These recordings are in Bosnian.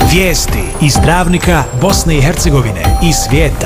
Vijesti iz Dravnika, Bosne i Hercegovine i svijeta.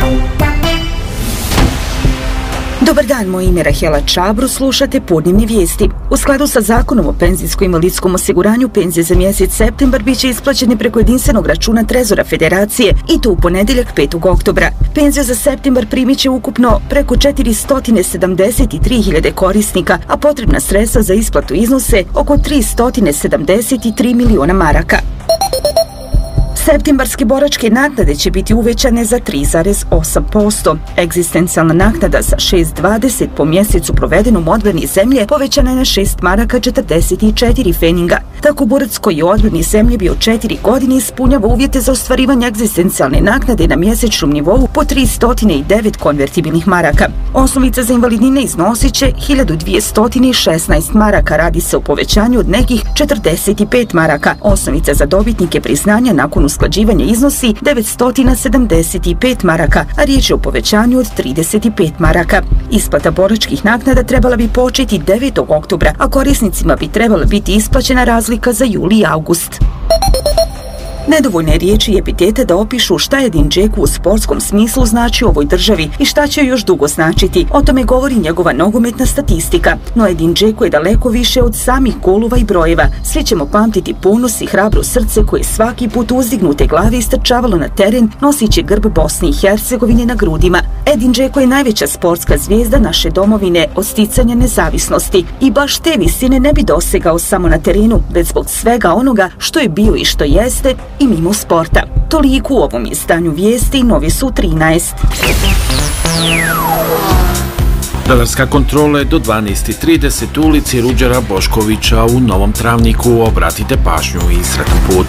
Dobar dan, moje ime je Rahela Čabru, slušate podnevne vijesti. U skladu sa zakonom o penzijsko-invalidskom osiguranju, penzije za mjesec septembar biće isplaćene preko jedinstvenog računa Trezora Federacije i to u ponedjeljak 5. oktobra. Penziju za septembar primit će ukupno preko 473.000 korisnika, a potrebna sredstva za isplatu iznose oko 373 miliona maraka. Septembarske boračke naknade će biti uvećane za 3,8%. Egzistencijalna naknada sa 6,20 po mjesecu provedenom u odbrani zemlje povećana je na 6 maraka 44 feninga. Tako borac koji je u odbrani zemlje bio 4 godine ispunjava uvjete za ostvarivanje egzistencijalne naknade na mjesečnom nivou po 309 konvertibilnih maraka. Osnovica za invalidnine iznosit će 1216 maraka, radi se o povećanju od nekih 45 maraka. Osnovica za dobitnike priznanja nakon usklađivanja iznosi 975 maraka, a riječ je o povećanju od 35 maraka. Isplata boračkih naknada trebala bi početi 9. oktobra, a korisnicima bi trebala biti isplaćena razlika za juli i august. Nedovoljne riječi i epitete da opišu šta Edin Džeku u sportskom smislu znači u ovoj državi i šta će još dugo značiti. O tome govori njegova nogometna statistika. No Edin Džeku je daleko više od samih golova i brojeva. Svi ćemo pamtiti ponos i hrabro srce koje svaki put uzdignute glave istrčavalo na teren nosići grb Bosne i Hercegovine na grudima. Edin Džeku je najveća sportska zvijezda naše domovine od sticanja nezavisnosti i baš te visine ne bi dosegao samo na terenu, već zbog svega onoga što je bio i što jeste i mimo sporta. Toliko u ovom izdanju vijesti, novi su 13. Dalarska kontrole do 12:30 u ulici Ruđera Boškovića u Novom Travniku. Obratite pažnju i sretan put.